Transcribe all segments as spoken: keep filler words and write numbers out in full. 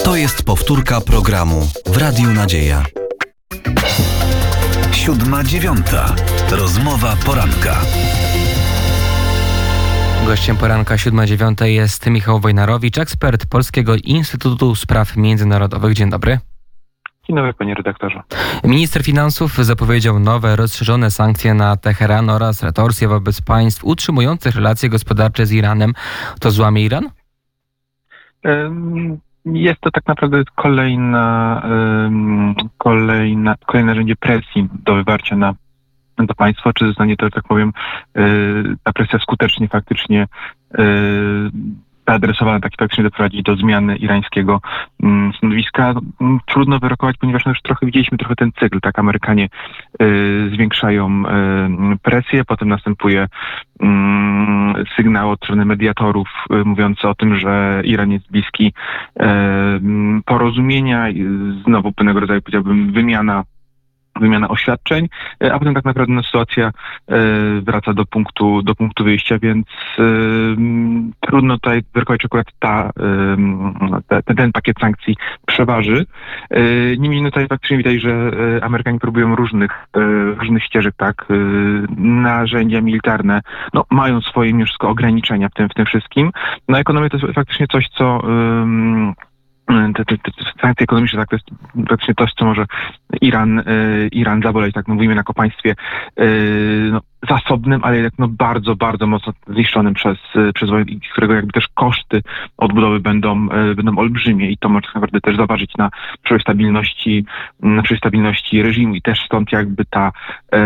To jest powtórka programu w Radiu Nadzieja. Siódma dziewiąta. Rozmowa poranka. Gościem poranka siódma dziewiąta jest Michał Wojnarowicz, ekspert Polskiego Instytutu Spraw Międzynarodowych. Dzień dobry. Dzień dobry, panie redaktorze. Minister finansów zapowiedział nowe, rozszerzone sankcje na Teheran oraz retorsje wobec państw utrzymujących relacje gospodarcze z Iranem. To złamie Iran? Jest to tak naprawdę kolejna, kolejna, kolejne narzędzie presji do wywarcia na to państwo, czy zostanie to, tak powiem, ta presja skutecznie faktycznie zaadresowana, tak faktycznie doprowadzi do zmiany irańskiego stanowiska. Trudno wyrokować, ponieważ no już trochę widzieliśmy trochę ten cykl, tak, Amerykanie y, zwiększają y, presję, potem następuje y, sygnał od strony mediatorów y, mówiący o tym, że Iran jest bliski y, porozumienia, y, znowu pewnego rodzaju, powiedziałbym, wymiana wymiana oświadczeń, a potem tak naprawdę no, sytuacja y, wraca do punktu, do punktu wyjścia, więc y, trudno tutaj wyrokować, czy akurat ta, y, te, ten pakiet sankcji przeważy. Y, niemniej no, tutaj faktycznie widać, że y, Amerykanie próbują różnych, y, różnych ścieżek, tak, y, narzędzia militarne, no, mają swoje mimo wszystko ograniczenia w tym, w tym wszystkim. No, ekonomia to jest faktycznie coś, co y, Te, te, te sankcje ekonomiczne, tak, to jest praktycznie coś, co może Iran, y, Iran zaboleć, tak, no, mówimy jako państwie y, no, zasobnym, ale jednak no, bardzo, bardzo mocno zniszczonym przez, y, przez wojnę, którego jakby też koszty odbudowy będą, y, będą olbrzymie i to może tak naprawdę też zaważyć na przyszłej stabilności, na przyszłej stabilności reżimu i też stąd jakby ta, y,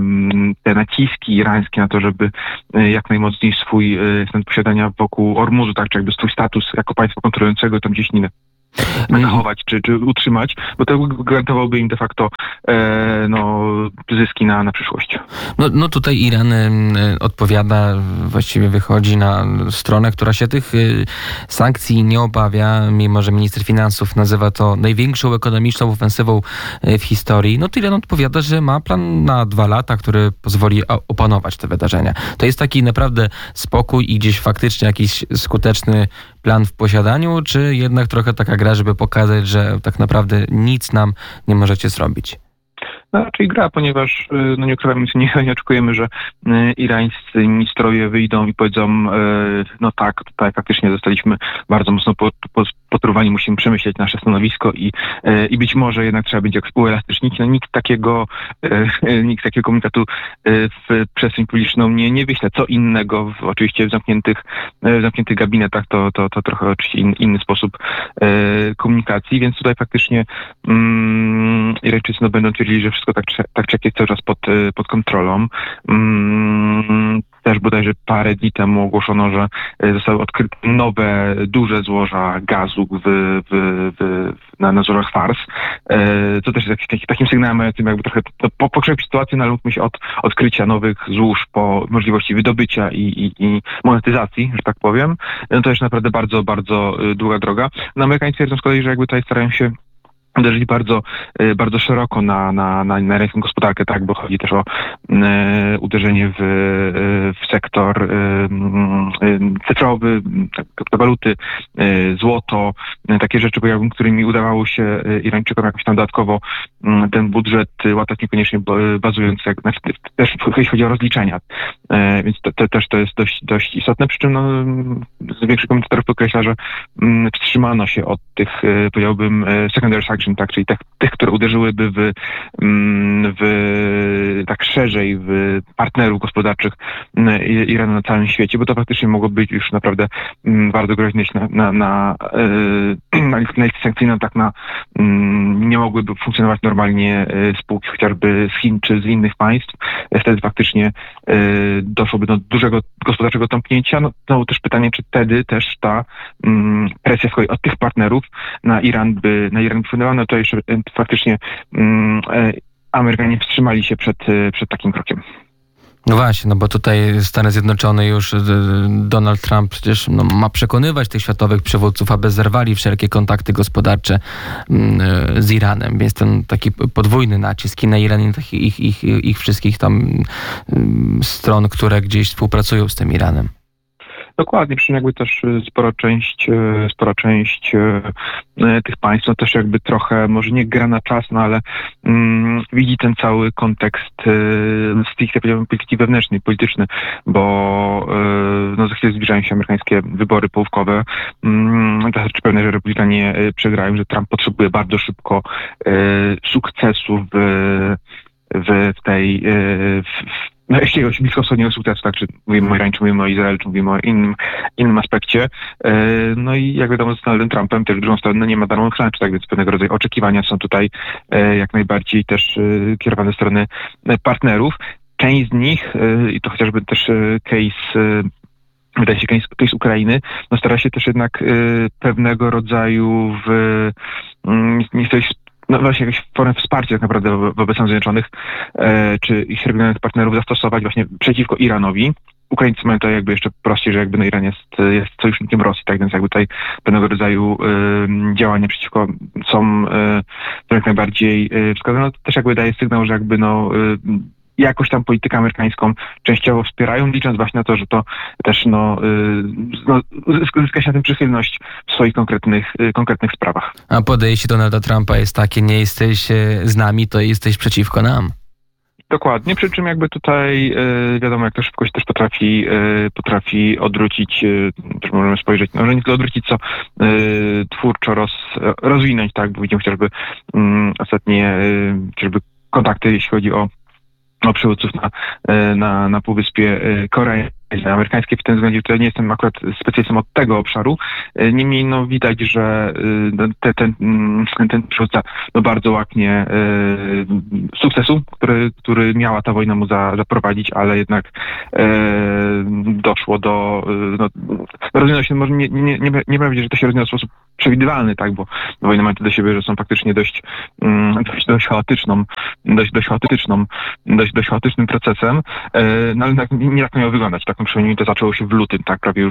te naciski irańskie na to, żeby y, jak najmocniej swój y, stan posiadania wokół Ormuzu, tak, czy jakby swój status jako państwa kontrolującego tam gdzieś nie zachować czy, czy utrzymać, bo to gwarantowałoby im de facto e, no, zyski na, na przyszłość. No, no tutaj Iran y, odpowiada, właściwie wychodzi na stronę, która się tych y, sankcji nie obawia, mimo że minister finansów nazywa to największą ekonomiczną ofensywą y, w historii. No to Iran odpowiada, że ma plan na dwa lata, który pozwoli opanować te wydarzenia. To jest taki naprawdę spokój i gdzieś faktycznie jakiś skuteczny plan w posiadaniu, czy jednak trochę taka gra, żeby pokazać, że tak naprawdę nic nam nie możecie zrobić? No raczej gra, ponieważ no nie ukrywamy, nie, nie oczekujemy, że y, irańscy ministrowie wyjdą i powiedzą, y, no tak, tutaj faktycznie zostaliśmy bardzo mocno po, po, poturowani, musimy przemyśleć nasze stanowisko i, y, i być może jednak trzeba będzie jakoś uelastycznić. No nikt takiego, y, nikt takiego komunikatu y, w przestrzeń publiczną nie, nie wyśle. Co innego, w, oczywiście w zamkniętych, w zamkniętych gabinetach, to, to, to trochę oczywiście in, inny sposób y, komunikacji, więc tutaj faktycznie y, Irańczycy no, będą twierdzili, że wszystko tak, tak czy jak jest cały czas pod, pod kontrolą. Mm, też bodajże parę dni temu ogłoszono, że zostały odkryte nowe, duże złoża gazu w, w, w, na, na złożach Fars, co też jest taki, takim sygnałem mającym jakby trochę po, pokrzepić sytuację, no ale mówmy się od odkrycia nowych złóż po możliwości wydobycia i, i, i monetyzacji, że tak powiem. No to jest naprawdę bardzo, bardzo długa droga. No Amerykanie twierdzą z kolei, że jakby tutaj starają się uderzyli bardzo, bardzo szeroko na, na, na, na rynku gospodarkę, tak, bo chodzi też o e, uderzenie w, w sektor e, e, cyfrowy, kryptowaluty, e, złoto, e, takie rzeczy, którymi udawało się Irańczykom jakoś tam dodatkowo e, ten budżet łatać, niekoniecznie bazując jak, znaczy, też jeśli chodzi o rozliczenia. E, więc to, to, też to jest dość, dość istotne, przy czym no, większość komentatorów podkreśla, że m, wstrzymano się od tych, e, powiedziałbym, secondary sanctions, tak, czyli tych, tych, które uderzyłyby w, w tak szerzej w partnerów gospodarczych Iranu na całym świecie, bo to faktycznie mogło być już naprawdę bardzo groźne na, na, na, na listę sankcyjną, tak na nie mogłyby funkcjonować normalnie spółki chociażby z Chin czy z innych państw. Wtedy faktycznie doszłoby do dużego gospodarczego tąpnięcia. No, znowu też pytanie, czy wtedy też ta presja z kolei od tych partnerów na Iran by, na Iran by wpłynęła, no to jeszcze faktycznie um, Amerykanie wstrzymali się przed, przed takim krokiem. No właśnie, no bo tutaj Stany Zjednoczone już, Donald Trump przecież no, ma przekonywać tych światowych przywódców, aby zerwali wszelkie kontakty gospodarcze z Iranem, więc ten taki podwójny nacisk i na Iran, i ich, ich, ich, ich wszystkich tam stron, które gdzieś współpracują z tym Iranem. Dokładnie, przy czym jakby też y, spora część, y, spora część y, y, tych państw no też jakby trochę, może nie gra na czas, no ale mm, widzi ten cały kontekst y, stricte powiedziałbym polityki wewnętrznej, polityczny, bo y, no za chwilę zbliżają się amerykańskie wybory połówkowe. Mm, to znaczy pewne, że republikanie y, przegrają, że Trump potrzebuje bardzo szybko y, sukcesu w, w tej y, w, no, jakiegoś bliskowschodniego sukcesu, tak, czy mówimy o Iranie, czy mówimy o Izraelu, czy mówimy o innym, innym aspekcie. E, no i jak wiadomo z Donaldem Trumpem też w drugą stronę no, nie ma darmowych lunch, tak, więc pewnego rodzaju oczekiwania są tutaj e, jak najbardziej też e, kierowane w stronę partnerów. Część z nich, e, i to chociażby też e, case e, wydaje się case, case Ukrainy, no stara się też jednak e, pewnego rodzaju w, mm, nie chcę no właśnie jakąś formę wsparcia tak naprawdę wo- wobec Stanów Zjednoczonych e, czy ich regionalnych partnerów zastosować właśnie przeciwko Iranowi. Ukraińcy mają to jakby jeszcze prościej, że jakby no Iran jest, jest sojusznikiem Rosji, tak więc jakby tutaj pewnego rodzaju e, działania przeciwko są e, jak najbardziej e, wskazane. No, to też jakby daje sygnał, że jakby no e, jakoś tam politykę amerykańską częściowo wspierają, licząc właśnie na to, że to też no, y, no zyska się na tym przychylność w swoich konkretnych, y, konkretnych sprawach. A podejście Donalda Trumpa jest takie, nie jesteś e, z nami, to jesteś przeciwko nam. Dokładnie, przy czym jakby tutaj y, wiadomo, jak to szybko się też potrafi, y, potrafi odwrócić, y, też możemy spojrzeć, no że nie tyle odwrócić, co y, twórczo roz, rozwinąć, tak, bo widzimy chociażby y, ostatnie y, chociażby kontakty, jeśli chodzi o o przywódców na, na, na Półwyspie Korei amerykańskiej. W tym względzie tutaj nie jestem akurat specjalistą od tego obszaru. Niemniej no, widać, że te, ten, ten przywódca no, bardzo łaknie sukcesu, który, który miała ta wojna mu za, zaprowadzić, ale jednak e, doszło do... No, rozwiązał się, może nie, nie, nie, nie powiedzieć, że to się rozwiązał w sposób przewidywalny, tak, bo wojny mają to do siebie, że są faktycznie dość, dość, dość chaotyczną, dość, dość chaotyczną, dość, dość chaotycznym procesem, no ale tak, nie tak miało wyglądać, tak, no przynajmniej to zaczęło się w lutym, tak, prawie już